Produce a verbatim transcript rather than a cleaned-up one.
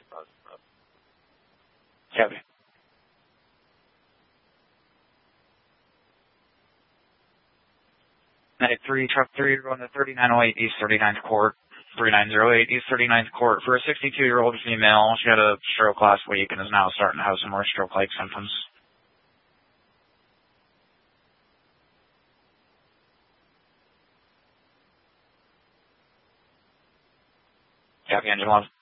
Copy. Night three, truck three, you're going to thirty-nine oh eight East thirty-ninth Court, thirty-nine oh eight East thirty-ninth Court for a sixty-two-year-old female. She had a stroke last week and is now starting to have some more stroke-like symptoms. Copy, engine one.